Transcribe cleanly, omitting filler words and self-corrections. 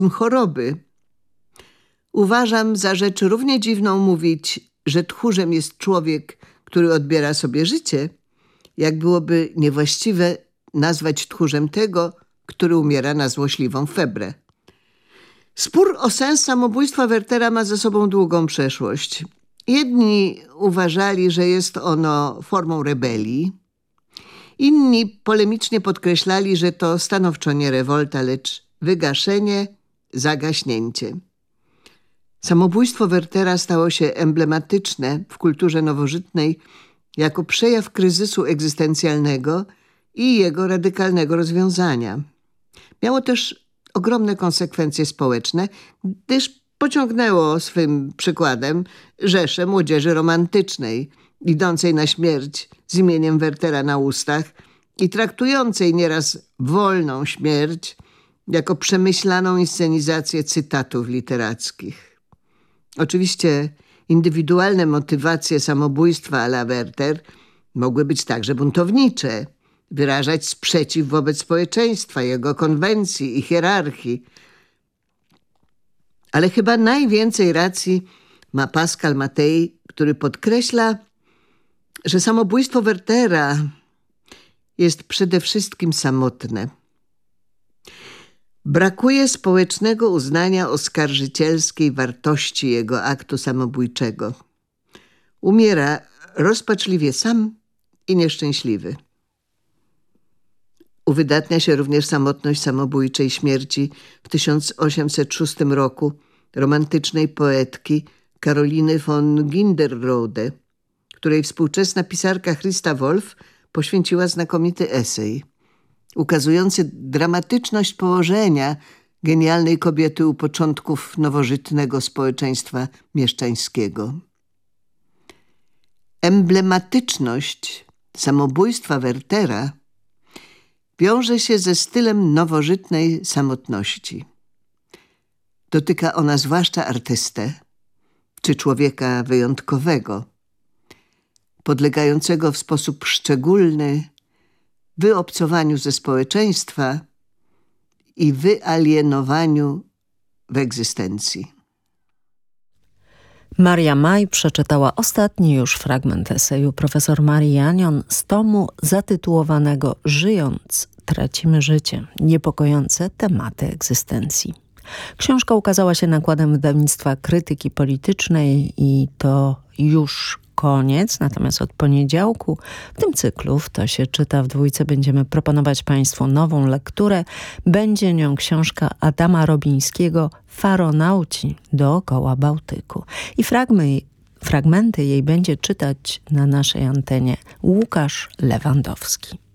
choroby. Uważam za rzecz równie dziwną mówić, że tchórzem jest człowiek, który odbiera sobie życie, jak byłoby niewłaściwe nazwać tchórzem tego, który umiera na złośliwą febrę. Spór o sens samobójstwa Wertera ma ze sobą długą przeszłość. Jedni uważali, że jest ono formą rebelii. Inni polemicznie podkreślali, że to stanowczo nie rewolta, lecz wygaszenie, zagaśnięcie. Samobójstwo Wertera stało się emblematyczne w kulturze nowożytnej jako przejaw kryzysu egzystencjalnego i jego radykalnego rozwiązania. Miało też ogromne konsekwencje społeczne, gdyż pociągnęło swym przykładem rzeszę młodzieży romantycznej, idącej na śmierć z imieniem Wertera na ustach i traktującej nieraz wolną śmierć jako przemyślaną inscenizację cytatów literackich. Oczywiście indywidualne motywacje samobójstwa à la Werter mogły być także buntownicze, wyrażać sprzeciw wobec społeczeństwa, jego konwencji i hierarchii. Ale chyba najwięcej racji ma Pascal Mattei, który podkreśla, że samobójstwo Wertera jest przede wszystkim samotne. Brakuje społecznego uznania oskarżycielskiej wartości jego aktu samobójczego. Umiera rozpaczliwie sam i nieszczęśliwy. Uwydatnia się również samotność samobójczej śmierci w 1806 roku romantycznej poetki Karoliny von Ginderrode, której współczesna pisarka Christa Wolf poświęciła znakomity esej, ukazujący dramatyczność położenia genialnej kobiety u początków nowożytnego społeczeństwa mieszczańskiego. Emblematyczność samobójstwa Wertera wiąże się ze stylem nowożytnej samotności. Dotyka ona zwłaszcza artystę, czy człowieka wyjątkowego, podlegającego w sposób szczególny wyobcowaniu ze społeczeństwa i wyalienowaniu w egzystencji. Maria Maj przeczytała ostatni już fragment eseju profesor Marii Janion z tomu zatytułowanego „Żyjąc, tracimy życie. Niepokojące tematy egzystencji”. Książka ukazała się nakładem wydawnictwa Krytyki Politycznej i to już koniec, natomiast od poniedziałku w tym cyklu w To się czyta w dwójce będziemy proponować Państwu nową lekturę. Będzie nią książka Adama Robińskiego Faronauci dookoła Bałtyku. I fragmenty jej będzie czytać na naszej antenie Łukasz Lewandowski.